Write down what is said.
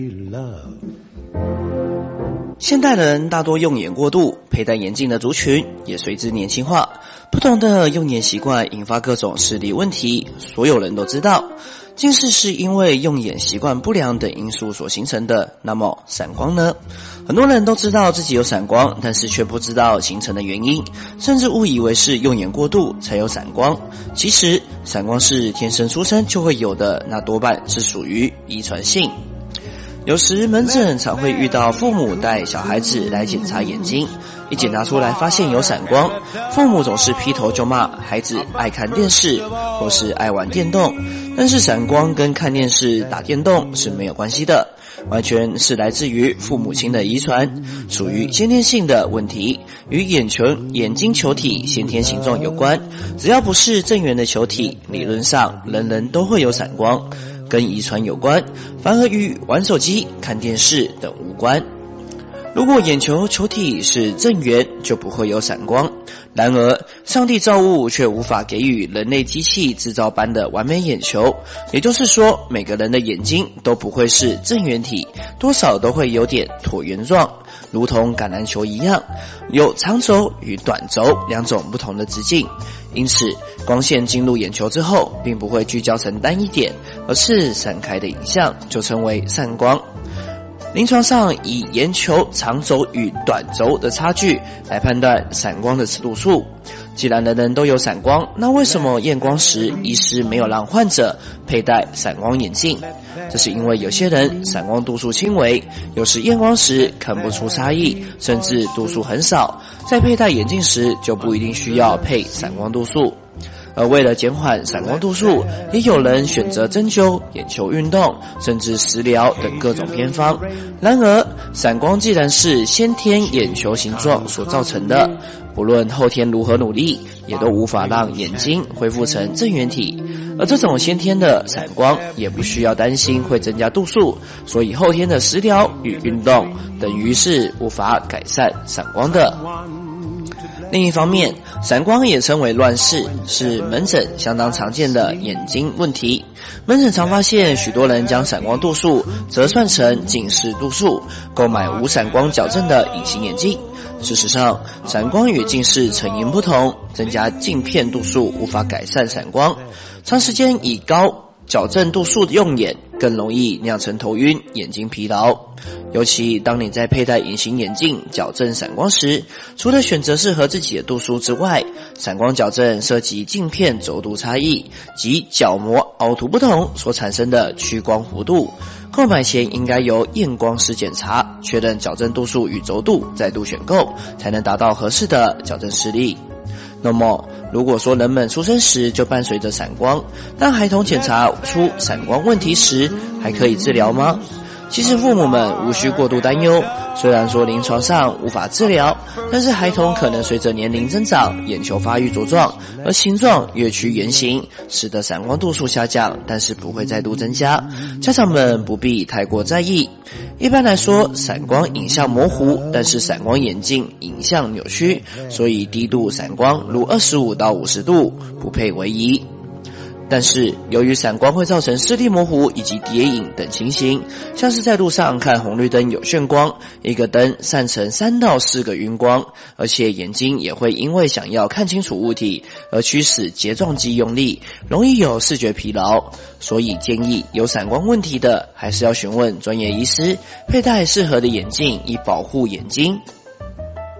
现代人大多用眼过度，佩戴眼镜的族群也随之年轻化。不同的用眼习惯引发各种视力问题，所有人都知道。近视是因为用眼习惯不良等因素所形成的，那么散光呢？很多人都知道自己有散光，但是却不知道形成的原因，甚至误以为是用眼过度才有散光。其实散光是天生出生就会有的，那多半是属于遗传性。有时门诊常会遇到父母带小孩子来检查眼睛，一检查出来发现有散光，父母总是劈头就骂孩子爱看电视或是爱玩电动，但是散光跟看电视打电动是没有关系的，完全是来自于父母亲的遗传，属于先天性的问题，与眼睛球体先天形状有关，只要不是正圆的球体，理论上人人都会有散光，跟遗传有关，反而与玩手机、看电视等无关。如果眼球球体是正圆，就不会有散光。然而，上帝造物却无法给予人类机器制造般的完美眼球，也就是说，每个人的眼睛都不会是正圆体，多少都会有点椭圆状，如同橄榄球一样，有长轴与短轴两种不同的直径。因此，光线进入眼球之后，并不会聚焦成单一点，而是散开的影像，就称为散光。临床上以眼球长轴与短轴的差距来判断散光的次度数。既然人人都有散光，那为什么验光时医师没有让患者佩戴散光眼镜？这是因为有些人散光度数轻微，有时验光时看不出差异，甚至度数很少，在佩戴眼镜时就不一定需要配散光度数。而为了减缓散光度数，也有人选择针灸、眼球运动，甚至食疗等各种偏方。然而，散光既然是先天眼球形状所造成的，不论后天如何努力，也都无法让眼睛恢复成正圆体。而这种先天的散光也不需要担心会增加度数，所以后天的食疗与运动等于是无法改善散光的。另一方面，散光也称为乱视，是门诊相当常见的眼睛问题。门诊常发现许多人将散光度数折算成近视度数，购买无散光矫正的隐形眼镜。事实上，散光与近视成因不同，增加镜片度数无法改善散光。长时间以高矫正度数的用眼，更容易酿成头晕、眼睛疲劳。尤其当你在佩戴隐形眼镜矫正散光时，除了选择适合自己的度数之外，散光矫正涉及镜片轴度差异及角膜凹凸不同所产生的屈光弧度。购买前应该由验光师检查，确认矫正度数与轴度，再度选购，才能达到合适的矫正视力。那么，如果说人们出生时就伴随着散光，当孩童检查出散光问题时，还可以治疗吗？其实父母们无需过度担忧，虽然说临床上无法治疗，但是孩童可能随着年龄增长，眼球发育茁壮，而形状越趋圆形，使得散光度数下降，但是不会再度增加。家长们不必太过在意。一般来说，散光影像模糊，但是散光眼镜影像扭曲，所以低度散光如25到50度不配为宜。但是由于散光会造成视力模糊以及跌影等情形，像是在路上看红绿灯有眩光，一个灯散成3到4个晕光，而且眼睛也会因为想要看清楚物体而驱使睫状肌用力，容易有视觉疲劳。所以建议有散光问题的还是要询问专业医师，佩戴适合的眼镜以保护眼睛。